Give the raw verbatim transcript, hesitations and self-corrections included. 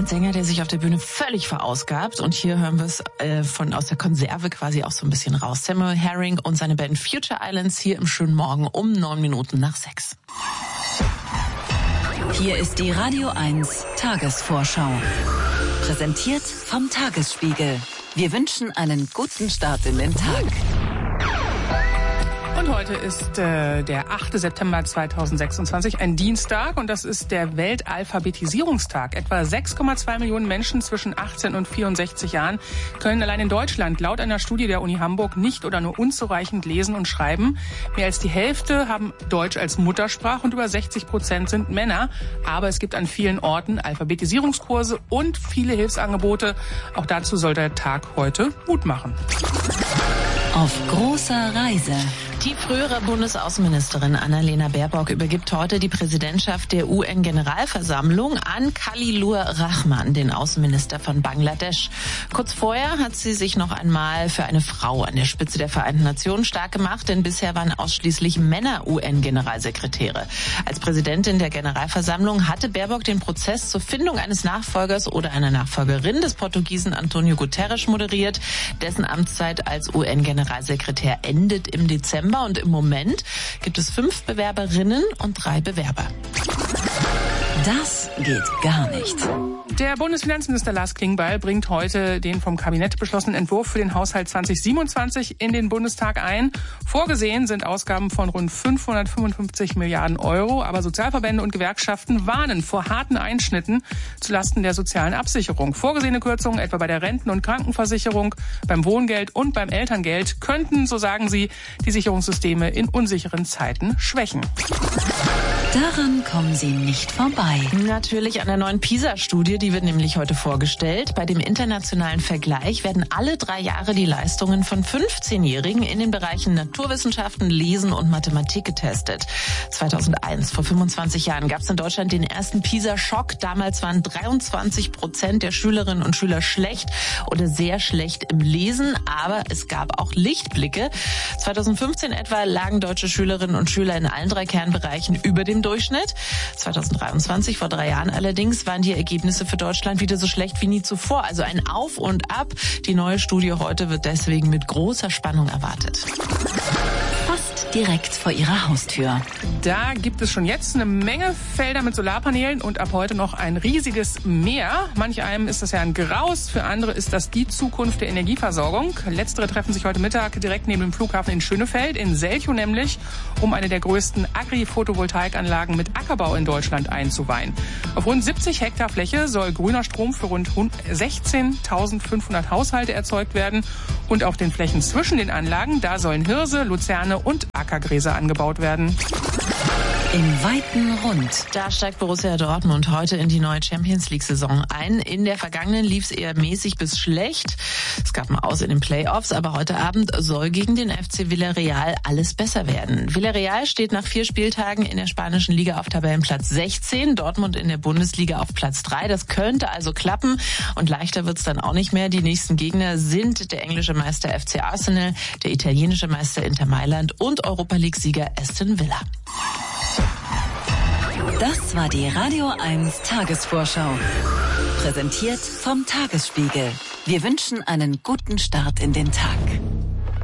Ein Sänger, der sich auf der Bühne völlig verausgabt. Und hier hören wir es äh, von aus der Konserve quasi auch so ein bisschen raus. Samuel Herring und seine Band Future Islands hier im schönen Morgen um neun Minuten nach sechs. Hier ist die Radio eins Tagesvorschau. Präsentiert vom Tagesspiegel. Wir wünschen einen guten Start in den Tag. Und heute ist äh, der achte September zweitausendsechsundzwanzig, ein Dienstag, und das ist der Weltalphabetisierungstag. Etwa sechs Komma zwei Millionen Menschen zwischen achtzehn und vierundsechzig Jahren können allein in Deutschland laut einer Studie der Uni Hamburg nicht oder nur unzureichend lesen und schreiben. Mehr als die Hälfte haben Deutsch als Muttersprache und über sechzig Prozent sind Männer. Aber es gibt an vielen Orten Alphabetisierungskurse und viele Hilfsangebote. Auch dazu soll der Tag heute Mut machen. Auf großer Reise. Die frühere Bundesaußenministerin Annalena Baerbock übergibt heute die Präsidentschaft der U N-Generalversammlung an Khalilur Rahman, den Außenminister von Bangladesch. Kurz vorher hat sie sich noch einmal für eine Frau an der Spitze der Vereinten Nationen stark gemacht, denn bisher waren ausschließlich Männer U N-Generalsekretäre. Als Präsidentin der Generalversammlung hatte Baerbock den Prozess zur Findung eines Nachfolgers oder einer Nachfolgerin des Portugiesen Antonio Guterres moderiert. Dessen Amtszeit als U N-Generalsekretär endet im Dezember. Und im Moment gibt es fünf Bewerberinnen und drei Bewerber. Das geht gar nicht. Der Bundesfinanzminister Lars Klingbeil bringt heute den vom Kabinett beschlossenen Entwurf für den Haushalt zweitausendsiebenundzwanzig in den Bundestag ein. Vorgesehen sind Ausgaben von rund fünfhundertfünfundfünfzig Milliarden Euro, aber Sozialverbände und Gewerkschaften warnen vor harten Einschnitten zulasten der sozialen Absicherung. Vorgesehene Kürzungen etwa bei der Renten- und Krankenversicherung, beim Wohngeld und beim Elterngeld könnten, so sagen sie, die Sicherungssysteme in unsicheren Zeiten schwächen. Daran kommen sie nicht vorbei. Natürlich an der neuen PISA-Studie, die wird nämlich heute vorgestellt. Bei dem internationalen Vergleich werden alle drei Jahre die Leistungen von fünfzehnjährigen in den Bereichen Naturwissenschaften, Lesen und Mathematik getestet. zweitausendeins, vor fünfundzwanzig Jahren, gab es in Deutschland den ersten PISA-Schock. Damals waren dreiundzwanzig Prozent der Schülerinnen und Schüler schlecht oder sehr schlecht im Lesen. Aber es gab auch Lichtblicke. zweitausendfünfzehn etwa lagen deutsche Schülerinnen und Schüler in allen drei Kernbereichen über dem Durchschnitt. zweitausenddreiundzwanzig, vor drei Jahren allerdings, waren die Ergebnisse für Deutschland wieder so schlecht wie nie zuvor. Also ein Auf und Ab. Die neue Studie heute wird deswegen mit großer Spannung erwartet. Fast direkt vor ihrer Haustür. Da gibt es schon jetzt eine Menge Felder mit Solarpanelen und ab heute noch ein riesiges Meer. Manch einem ist das ja ein Graus, für andere ist das die Zukunft der Energieversorgung. Letztere treffen sich heute Mittag direkt neben dem Flughafen in Schönefeld, in Selchow nämlich, um eine der größten Agri-Photovoltaikanlagen mit Ackerbau in Deutschland einzuweihen. Auf rund siebzig Hektar Fläche soll grüner Strom für rund sechzehntausendfünfhundert Haushalte erzeugt werden. Und auf den Flächen zwischen den Anlagen, da sollen Hirse, Luzerne und Ackergräser angebaut werden. Im weiten Rund. Da steigt Borussia Dortmund heute in die neue Champions-League-Saison ein. In der vergangenen lief es eher mäßig bis schlecht. Es gab mal Aus in den Playoffs, aber heute Abend soll gegen den F C Villarreal alles besser werden. Villarreal steht nach vier Spieltagen in der spanischen Liga auf Tabellenplatz sechzehn, Dortmund in der Bundesliga auf Platz drei. Das könnte also klappen und leichter wird's dann auch nicht mehr. Die nächsten Gegner sind der englische Meister F C Arsenal, der italienische Meister Inter Mailand und Europa-League-Sieger Aston Villa. Das war die Radio eins Tagesvorschau. Präsentiert vom Tagesspiegel. Wir wünschen einen guten Start in den Tag.